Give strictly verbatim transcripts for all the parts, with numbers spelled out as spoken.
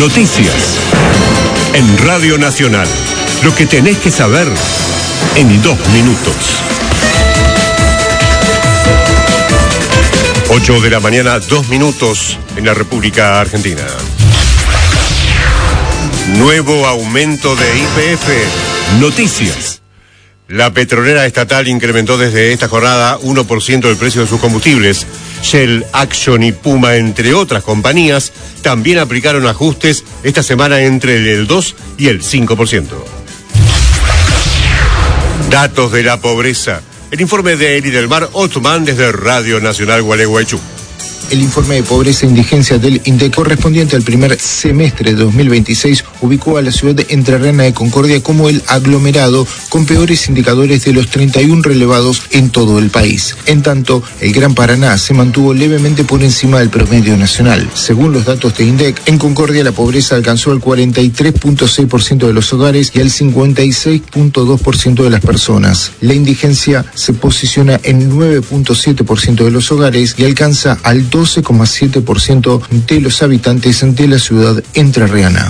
Noticias. En Radio Nacional. Lo que tenés que saber en dos minutos. ocho de la mañana, dos minutos en la República Argentina. Nuevo aumento de I P F. Noticias. La petrolera estatal incrementó desde esta jornada uno por ciento del precio de sus combustibles. Shell, Action y Puma, entre otras compañías, también aplicaron ajustes esta semana entre el dos y el cinco por ciento. Datos de la pobreza. El informe de Eli del Mar Otman desde Radio Nacional Gualeguaychú. El informe de pobreza e indigencia del INDEC correspondiente al primer semestre de dos mil veintiséis ubicó a la ciudad entrerriana de Concordia como el aglomerado con peores indicadores de los treinta y uno relevados en todo el país. En tanto, el Gran Paraná se mantuvo levemente por encima del promedio nacional. Según los datos de INDEC, en Concordia la pobreza alcanzó el cuarenta y tres punto seis por ciento de los hogares y el cincuenta y seis punto dos por ciento de las personas. La indigencia se posiciona en nueve punto siete por ciento de los hogares y alcanza al doce coma siete por ciento de los habitantes de la ciudad entrerriana.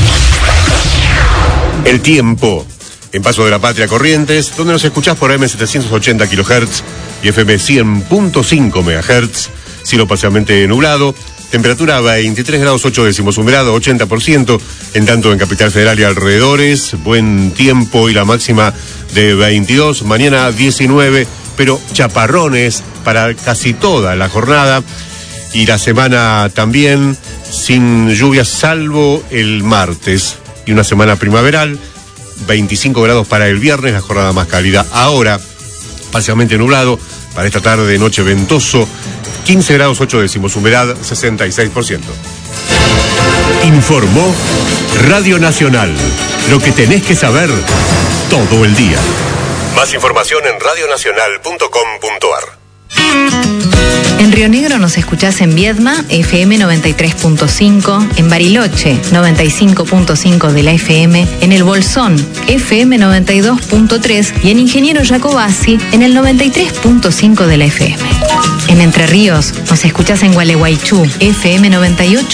El tiempo. En Paso de la Patria, Corrientes, donde nos escuchás por A M setecientos ochenta kilohertz y F M cien punto cinco megahertz. Cielo parcialmente nublado. Temperatura veintitrés grados ocho décimos, humedad ochenta por ciento. En tanto en Capital Federal y alrededores, buen tiempo y la máxima de veintidós. Mañana diecinueve, pero chaparrones para casi toda la jornada. Y la semana también sin lluvias, salvo el martes. Y una semana primaveral, veinticinco grados para el viernes, la jornada más cálida. Ahora, parcialmente nublado, para esta tarde, noche ventoso, quince grados ocho décimos, humedad sesenta y seis por ciento. Informó Radio Nacional. Lo que tenés que saber todo el día. Más información en radio nacional punto com punto a r. En Río Negro nos escuchás en Viedma, F M noventa y tres punto cinco, en Bariloche, noventa y cinco punto cinco de la F M, en El Bolsón, F M noventa y dos punto tres y en Ingeniero Jacobasi, en el noventa y tres punto cinco de la F M. En Entre Ríos nos escuchás en Gualeguaychú, F M noventa y ocho